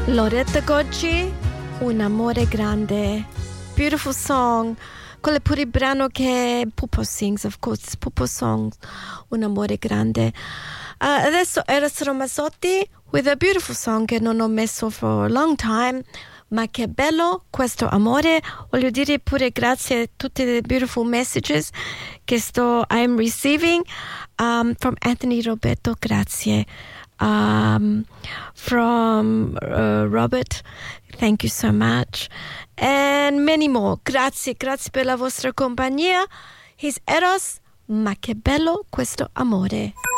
Loretta Goggi, Un amore grande. Beautiful song. Quello è pure il brano che Pupo sings, of course. Pupo song, Un amore grande. Adesso Eros Ramazzotti with a beautiful song che non ho messo for a long time. Ma che bello questo amore. Voglio dire pure grazie a tutti the beautiful messages che I'm receiving from Anthony Roberto. Grazie. From Robert, thank you so much, and many more. Grazie per la vostra compagnia. He's Eros, ma che bello questo amore.